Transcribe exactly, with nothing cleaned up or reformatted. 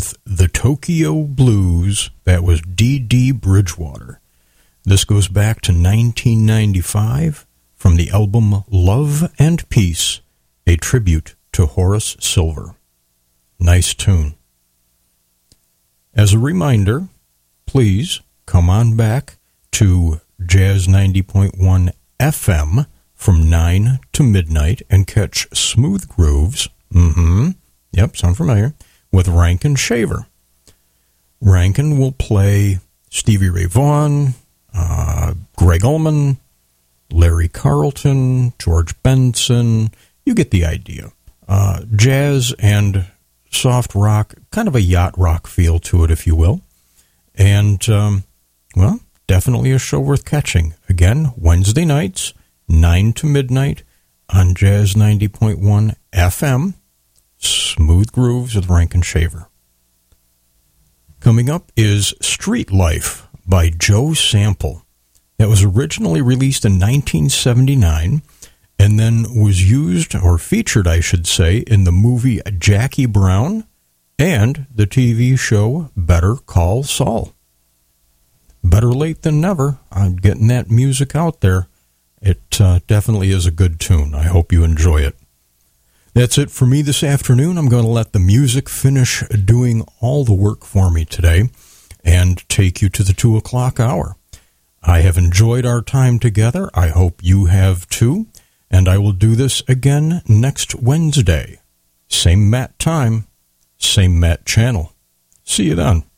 with the Tokyo Blues. That was Dee Dee Bridgewater. This goes back to nineteen ninety-five from the album Love and Peace, a tribute to Horace Silver. Nice tune. As a reminder, please come on back to Jazz ninety point one F M from nine to midnight and catch Smooth Grooves. Mm-hmm. Yep, sound familiar. With Rankin Shaver. Rankin will play Stevie Ray Vaughan, uh, Greg Allman, Larry Carlton, George Benson. You get the idea. Uh, jazz and soft rock, kind of a yacht rock feel to it, if you will. And, um, well, definitely a show worth catching. Again, Wednesday nights, nine to midnight on Jazz ninety point one F M. Smooth Grooves with Rankin Shaver. Coming up is Street Life by Joe Sample. That was originally released in nineteen seventy-nine and then was used, or featured, I should say, in the movie Jackie Brown and the T V show Better Call Saul. Better late than never. I'm getting that music out there. It uh, definitely is a good tune. I hope you enjoy it. That's it for me this afternoon. I'm going to let the music finish doing all the work for me today and take you to the two o'clock hour. I have enjoyed our time together. I hope you have too. And I will do this again next Wednesday. Same Matt time, same Matt channel. See you then.